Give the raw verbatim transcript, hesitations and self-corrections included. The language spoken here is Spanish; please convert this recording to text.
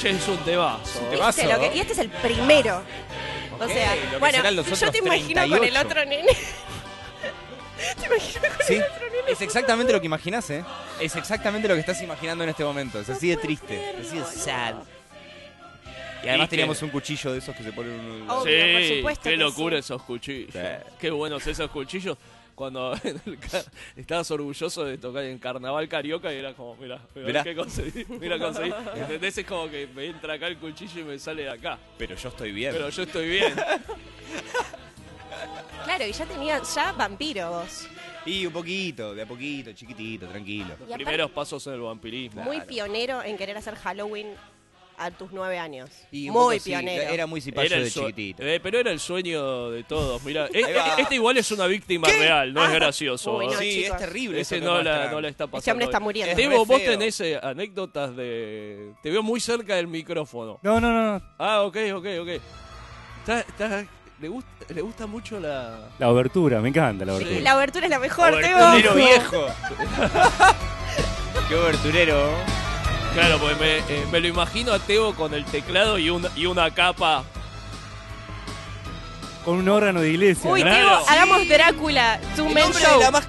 noche es un temazo. ¿Viste lo que- y este es el primero. O sea, lo que bueno, serán los yo otros te imagino treinta y con el ocho. otro nene. Te imagino con Sí, el otro nene. es exactamente lo que imaginás, ¿eh? Es exactamente lo que estás imaginando en este momento. Es así de triste, es así de sad. Y además Y teníamos que- un cuchillo de esos que se ponen uno del- Obvio, por Sí, supuesto qué que locura sí. esos cuchillos. Sí. Qué buenos esos cuchillos. Cuando en el ca- estabas orgulloso de tocar en Carnaval Carioca y era como, mira, mira Mirá. qué conseguí, mira conseguí. ¿Entendés? Es como que me entra acá el cuchillo y me sale de acá. Pero yo estoy bien. Pero yo estoy bien. Claro, y ya tenía, ya vampiro vos. Y un poquito, de a poquito, chiquitito, tranquilo. Y aparte, Primeros pasos en el vampirismo. muy Claro. pionero en querer hacer Halloween a tus nueve años. Y un muy poco sí, pionero. era muy cipayo Era el de sue- chiquitito. eh, pero era el sueño de todos. Mira, Ahí va. este igual es una víctima real, no es gracioso. Uy, no, ¿eh? sí, chicos. es terrible. Ese eso que no la, muestran. no la está pasando. Este hombre está bien. muriendo. Es Tebo, re vos feo. tenés eh, anécdotas de... Te veo muy cerca del micrófono. No, no, no, no. Ah, ok, ok, ok. Está, está- le, gusta, le gusta mucho la... La obertura, me encanta la Sí. obertura. La abertura es la mejor, Oberturero Tebo. viejo. Qué oberturero. Claro, pues me, eh, me lo imagino a Teo con el teclado y una, y una capa. Con un órgano de iglesia. Uy, ¿no? Claro. Tebo, hagamos Drácula, Two El Men hombre de Show. la máscara